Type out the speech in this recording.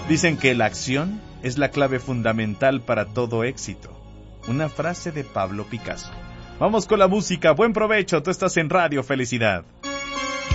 Dicen que la acción es la clave fundamental para todo éxito. Una frase de Pablo Picasso. Vamos con la música. Buen provecho. Tú estás en Radio Felicidad.